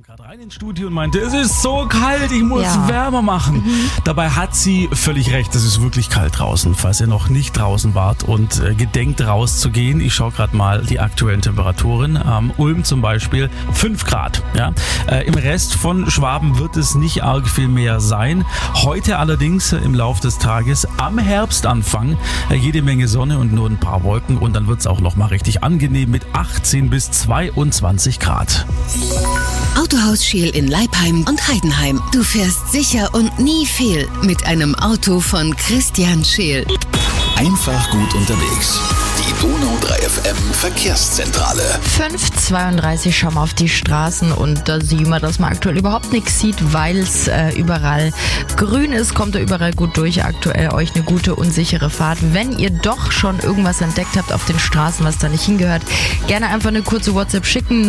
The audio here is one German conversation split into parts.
Gerade rein ins Studio und meinte, es ist so kalt, ich muss wärmer machen. Dabei hat sie völlig recht, es ist wirklich kalt draußen. Falls ihr noch nicht draußen wart und gedenkt rauszugehen, ich schaue gerade mal die aktuellen Temperaturen. Ulm zum Beispiel 5 Grad. Ja? Im Rest von Schwaben wird es nicht arg viel mehr sein. Heute allerdings im Laufe des Tages am Herbstanfang jede Menge Sonne und nur ein paar Wolken. Und dann wird es auch noch mal richtig angenehm mit 18 bis 22 Grad. Autohaus Scheel in Leipheim und Heidenheim. Du fährst sicher und nie fehl mit einem Auto von Christian Scheel. Einfach gut unterwegs. Die Donau 3 FM Verkehrszentrale. 5:32 schauen wir auf die Straßen und da sehen wir, dass man aktuell überhaupt nichts sieht, weil es überall grün ist. Kommt da überall gut durch. Aktuell euch eine gute und sichere Fahrt. Wenn ihr doch schon irgendwas entdeckt habt auf den Straßen, was da nicht hingehört, gerne einfach eine kurze WhatsApp schicken.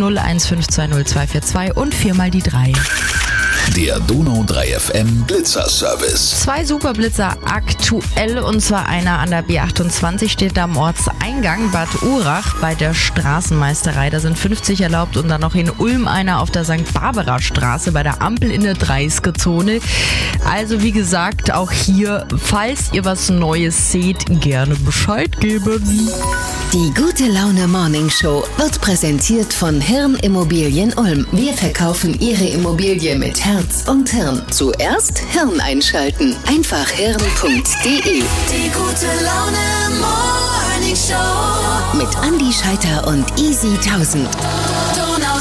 01520 242 und 4x3. Der Donau 3 FM Blitzer-Service. 2 Superblitzer aktuell, und zwar einer an der B28 steht da am Ortseingang Bad Urach bei der Straßenmeisterei. Da sind 50 erlaubt, und dann noch in Ulm einer auf der St. Barbara Straße bei der Ampel in der 30er-Zone. Also wie gesagt, auch hier, falls ihr was Neues seht, gerne Bescheid geben. Die Gute Laune Morning Show wird präsentiert von Hirn Immobilien Ulm. Wir verkaufen Ihre Immobilie mit Herz und Hirn. Zuerst Hirn einschalten. Einfach hirn.de. Die Gute Laune Morning Show Mit Andi Scheiter und Easy 1000. Donau 3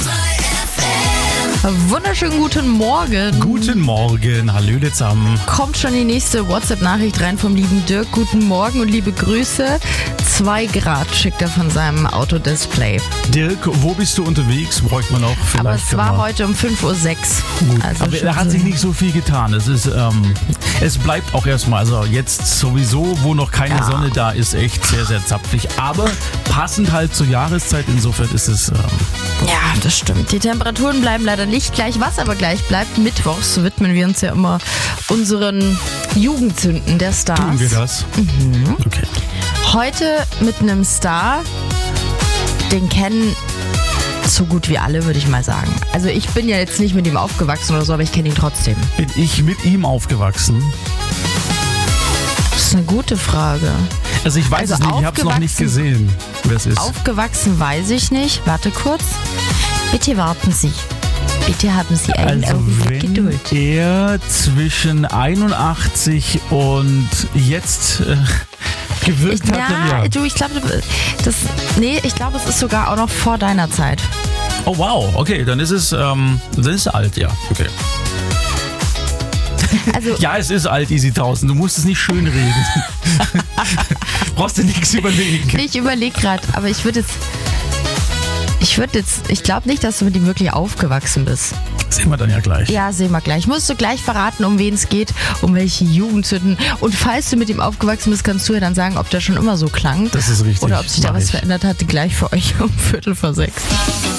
FM. Wunderschönen guten Morgen. Guten Morgen, hallöle zusammen. Kommt schon die nächste WhatsApp-Nachricht rein vom lieben Dirk. Guten Morgen und liebe Grüße. 2 Grad schickt er von seinem Autodisplay. Dirk, wo bist du unterwegs? Bräuchte man auch vielleicht. Aber es war heute um 5:06 Uhr. Gut, Also aber da hat sich nicht so viel getan. Es bleibt auch erstmal, also jetzt sowieso, wo noch keine Sonne da ist, echt sehr, sehr zapfig. Aber passend halt zur Jahreszeit, insofern ist es... Ja, das stimmt. Die Temperaturen bleiben leider nicht gleich. Was aber gleich bleibt, mittwochs widmen wir uns ja immer unseren Jugendsünden der Stars. Tun wir das? Okay. Heute mit einem Star, den kennen so gut wie alle, würde ich mal sagen. Also ich bin ja jetzt nicht mit ihm aufgewachsen oder so, aber ich kenne ihn trotzdem. Bin ich mit ihm aufgewachsen? Das ist eine gute Frage. Also ich weiß es nicht, ich habe es noch nicht gesehen, wer es ist. Aufgewachsen weiß ich nicht. Warte kurz. Bitte warten Sie. Bitte haben Sie einen Augenblick Geduld. Wenn er zwischen 81 und jetzt gewirkt hat, dann ja. Du, ich glaube, ich glaube, es ist sogar auch noch vor deiner Zeit. Oh wow, okay, dann ist es alt, ja, okay. Also, ja, es ist alt, Easy 1000, du musst es nicht schönreden. Brauchst du nichts überlegen. ich überlege gerade, aber ich glaube nicht, dass du mit ihm wirklich aufgewachsen bist. Sehen wir dann ja gleich. Ja, sehen wir gleich. Musst du gleich verraten, um wen es geht, um welche Jugendsünden. Und falls du mit ihm aufgewachsen bist, kannst du ja dann sagen, ob der schon immer so klang. Das ist richtig. Oder ob sich da was verändert hat, gleich für euch um 5:45.